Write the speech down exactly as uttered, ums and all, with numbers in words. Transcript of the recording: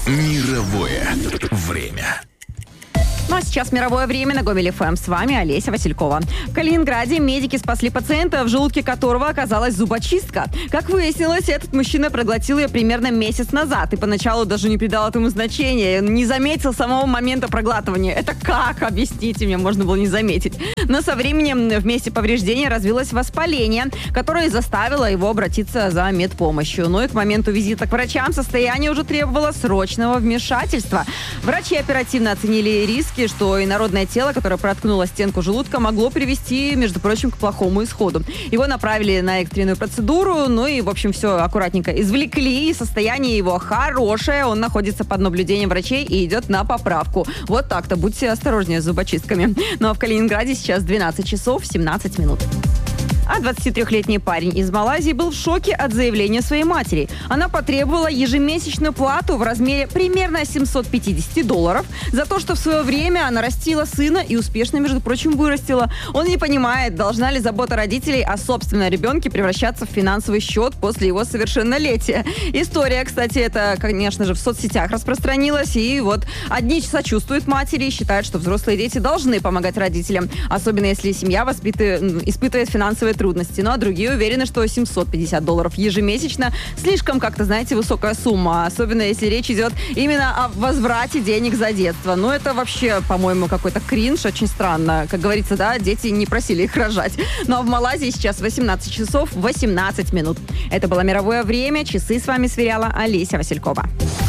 Мировое время. Ну а сейчас мировое время на Гомель эф эм. С вами Олеся Василькова. В Калининграде медики спасли пациента, в желудке которого оказалась зубочистка. Как выяснилось, этот мужчина проглотил ее примерно месяц назад и поначалу даже не придал этому значения, не заметил самого момента проглатывания. Это как? Объясните мне, можно было не заметить. Но со временем в месте повреждения развилось воспаление, которое заставило его обратиться за медпомощью. Ну и к моменту визита к врачам состояние уже требовало срочного вмешательства. Врачи оперативно оценили риски, что инородное тело, которое проткнуло стенку желудка, могло привести, между прочим, к плохому исходу. Его направили на экстренную процедуру, ну и, в общем, все аккуратненько извлекли, и состояние его хорошее, он находится под наблюдением врачей и идет на поправку. Вот так-то, будьте осторожнее с зубочистками. Ну а в Калининграде сейчас двенадцать часов семнадцать минут. А двадцатитрёхлетний парень из Малайзии был в шоке от заявления своей матери. Она потребовала ежемесячную плату в размере примерно семьсот пятьдесят долларов за то, что в свое время она растила сына и успешно, между прочим, вырастила. Он не понимает, должна ли забота родителей о собственном ребенке превращаться в финансовый счет после его совершеннолетия. История, кстати, это, конечно же, в соцсетях распространилась. И вот одни сочувствуют матери и считают, что взрослые дети должны помогать родителям. Особенно если семья воспитывает, испытывает финансовые трудности. Ну а другие уверены, что семьсот пятьдесят долларов ежемесячно слишком, как-то, знаете, высокая сумма. Особенно если речь идет именно о возврате денег за детство. Ну это вообще, по-моему, какой-то кринж. Очень странно. Как говорится, да, дети не просили их рожать. Ну а в Малайзии сейчас восемнадцать часов восемнадцать минут. Это было мировое время. Часы с вами сверяла Олеся Василькова.